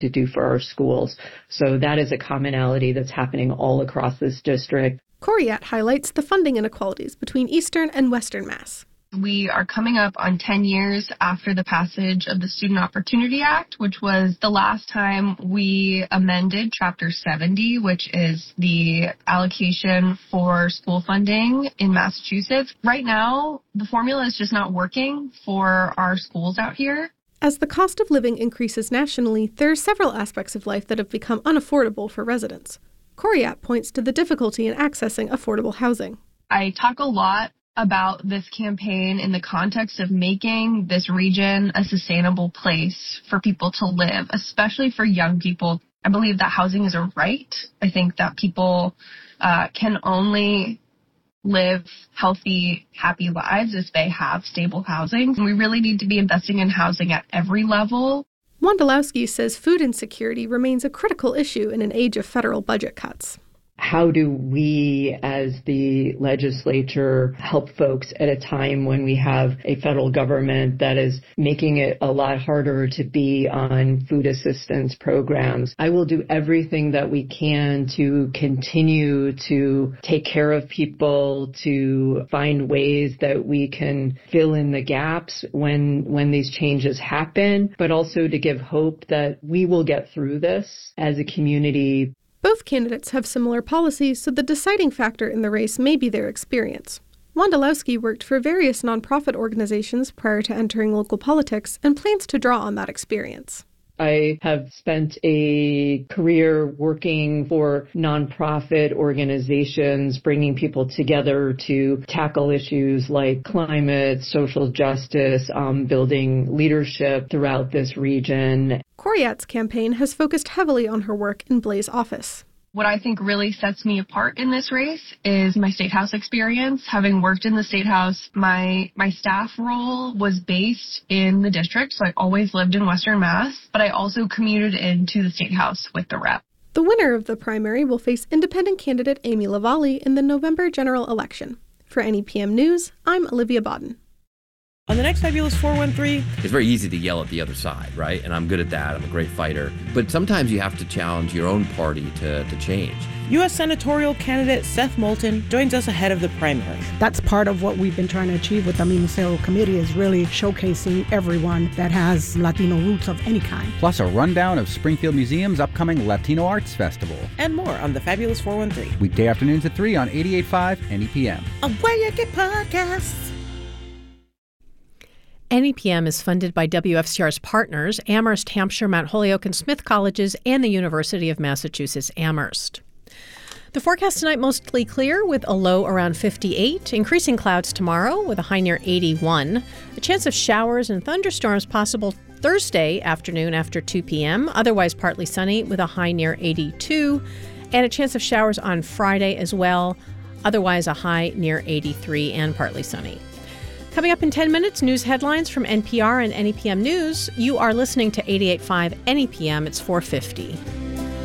to do for our schools. So that is a commonality that's happening all across this district. Coryat highlights the funding inequalities between Eastern and Western Mass. We are coming up on 10 years after the passage of the Student Opportunity Act, which was the last time we amended Chapter 70, which is the allocation for school funding in Massachusetts. Right now, the formula is just not working for our schools out here. As the cost of living increases nationally, there are several aspects of life that have become unaffordable for residents. Coryat points to the difficulty in accessing affordable housing. I talk a lot about this campaign in the context of making this region a sustainable place for people to live, especially for young people. I believe that housing is a right. I think that people can only live healthy, happy lives if they have stable housing. We really need to be investing in housing at every level. Wondolowski says food insecurity remains a critical issue in an age of federal budget cuts. How do we as the legislature help folks at a time when we have a federal government that is making it a lot harder to be on food assistance programs? I will do everything that we can to continue to take care of people, to find ways that we can fill in the gaps when these changes happen, but also to give hope that we will get through this as a community. Both candidates have similar policies, so the deciding factor in the race may be their experience. Wondolowski worked for various nonprofit organizations prior to entering local politics and plans to draw on that experience. I have spent a career working for nonprofit organizations, bringing people together to tackle issues like climate, social justice, building leadership throughout this region. Coryat's campaign has focused heavily on her work in Blaze office. What I think really sets me apart in this race is my State House experience. Having worked in the State House, my staff role was based in the district, so I always lived in Western Mass, but I also commuted into the State House with the rep. The winner of the primary will face independent candidate Amy LaValle in the November general election. For NEPM News, I'm Olivia Bodden. On the next Fabulous 413... It's very easy to yell at the other side, right? And I'm good at that. I'm a great fighter. But sometimes you have to challenge your own party to change. U.S. senatorial candidate Seth Moulton joins us ahead of the primary. That's part of what we've been trying to achieve with the Ministerial Committee is really showcasing everyone that has Latino roots of any kind. Plus a rundown of Springfield Museum's upcoming Latino Arts Festival. And more on the Fabulous 413. Weekday afternoons at 3 on 88.5 NEPM. Where you get podcasts. NEPM is funded by WFCR's partners, Amherst, Hampshire, Mount Holyoke, and Smith Colleges, and the University of Massachusetts Amherst. The forecast tonight mostly clear with a low around 58, increasing clouds tomorrow with a high near 81. A chance of showers and thunderstorms possible Thursday afternoon after 2 p.m., otherwise partly sunny with a high near 82, and a chance of showers on Friday as well, otherwise a high near 83 and partly sunny. Coming up in 10 minutes, news headlines from NPR and NEPM News. You are listening to 88.5 NEPM. It's 4:50.